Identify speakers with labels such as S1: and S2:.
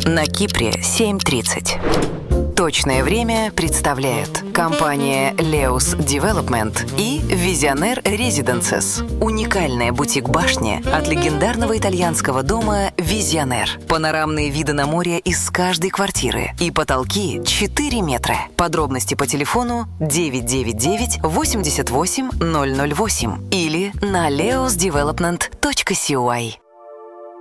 S1: На Кипре 7:30. Точное время представляет компания Leus Development и Visionaire Residences. Уникальная бутик-башня от легендарного итальянского дома Visionaire. Панорамные виды на море из каждой квартиры. И потолки 4 метра. Подробности по телефону 999 88 008 или на leosdevelopment.cy.